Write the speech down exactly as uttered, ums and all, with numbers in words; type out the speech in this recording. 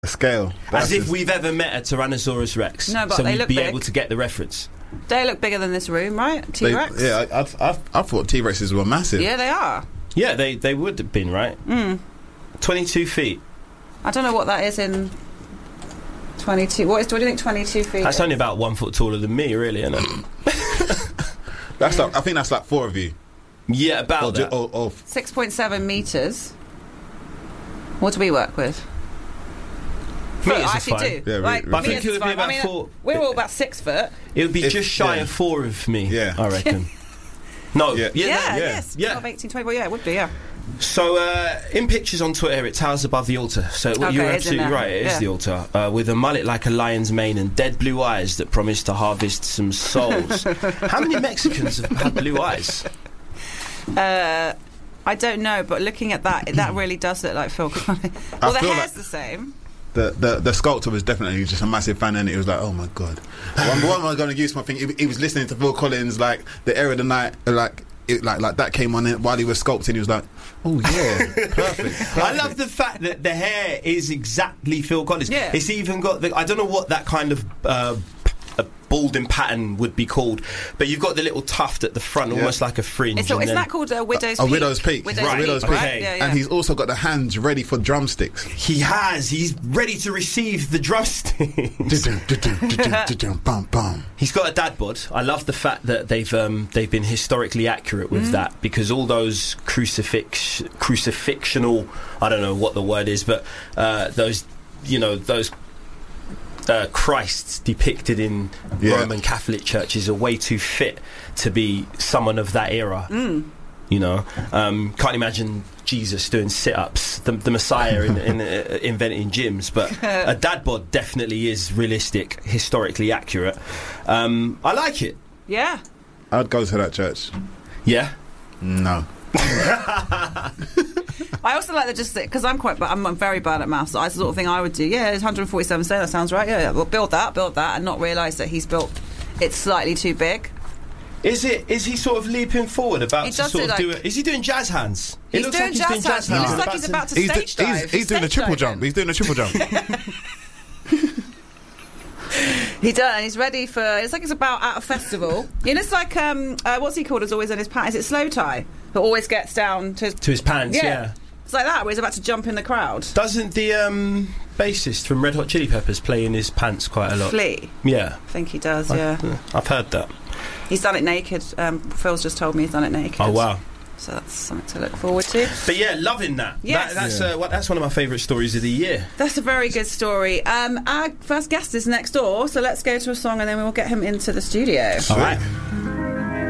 A scale. That's As if just... we've ever met a Tyrannosaurus Rex. No, but so they we'd look be big. able to get the reference. They look bigger than this room, right? They, T-Rex? yeah, I, I, I, I thought T-Rexes were massive. Yeah, they are. Yeah, they, they would have been, right? Mm. twenty-two feet. I don't know what that is in twenty-two. What is, do you think twenty-two feet That's is? only about one foot taller than me, really, isn't it? That's like, I think that's like four of you. Yeah, about Or, ju- that. or, or six point seven metres. What do we work with? Meters I is actually fine. do. Yeah, right, we- I think meters it would is be fine. about I mean, four- We're all about six foot. It would be If- just shy yeah. of four of me, Yeah. I reckon. No, Yeah. yeah, Yeah, no, yeah. yes. Yeah. twelve, eighteen, twenty, well, yeah, it would be, yeah. So, uh, in pictures on Twitter, it towers above the altar. So, well, Okay, you're it's in absolutely there. right. It is Yeah. the altar. Uh, with a mullet like a lion's mane and dead blue eyes that promise to harvest some souls. How many Mexicans have had blue eyes? Uh, I don't know, but looking at that, that really does look like Phil Collins. Well, the feel hair's like- the same. the, the the sculptor was definitely just a massive fan, and he was like, "Oh my god!" One, one was going to use my thing. He, he was listening to Phil Collins, like the Air of the Night, like it, like like that came on it while he was sculpting. He was like, "Oh yeah, perfect, perfect." I love the fact that the hair is exactly Phil Collins. Yeah. It's even got the, I don't know what that kind of uh, a balding pattern would be called, but you've got the little tuft at the front, Yeah. almost like a fringe. It's, so, and isn't then that called a widow's a peak? widow's peak, Widow's Right, peak, widow's right? peak. okay. Yeah, yeah. And he's also got the hands ready for drumsticks. he has. He's ready to receive the drumsticks. Bum, bum. He's got a dad bod. I love the fact that they've um, they've been historically accurate with that, because all those crucifix crucifixional, I don't know what the word is, but uh, those, you know, those uh, Christs depicted in Yeah. Roman Catholic churches are way too fit to be someone of that era. You know, um, can't imagine Jesus doing sit-ups, the, the Messiah in, in, uh, inventing gyms, but a dad bod definitely is realistic, historically accurate. Um, I like it. Yeah. I'd go to that church. Yeah. No. I also like that, just because I'm quite, but I'm, I'm very bad at maths. So I sort of thing I would do. Yeah, it's one hundred forty-seven stone. That sounds right. Yeah, yeah. Well, build that, build that, and not realise that he's built. It's slightly too big. Is it? Is he sort of leaping forward about He to does sort do, of do like- it? Is he doing jazz hands? It He's looks doing like he's jazz doing hands. jazz He hands. looks like About he's to- about to He's, do- stage dive. he's, he's doing a Stage triple diving. jump. He's doing a triple jump. He does, and he's ready for. It's like it's about at a festival. You know, it's like um, uh, what's he called? Is always on his pants. Is it Slow Tie? Who always gets down to. His, to his pants. yeah. Yeah. It's like that, where he's about to jump in the crowd. Doesn't the um, bassist from Red Hot Chili Peppers play in his pants quite a lot? Flea. Yeah. I think he does. Yeah, I, I've heard that. he's done it naked. Um, Phil's just told me he's done it naked. Oh wow. So that's something to look forward to. But yeah, loving that. Yes. That, that's Yeah. uh, what, that's one of my favourite stories of the year. That's a very good story. Um, our first guest is next door, so let's go to a song and then we'll get him into the studio. All right.